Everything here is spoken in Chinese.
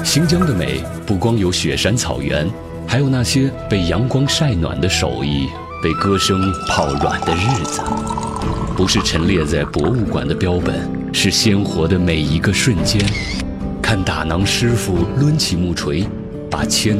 新疆的美不光有雪山草原，还有那些被阳光晒暖的手艺，被歌声泡软的日子。不是陈列在博物馆的标本，是鲜活的每一个瞬间。看打囊师傅抡起木锤，把千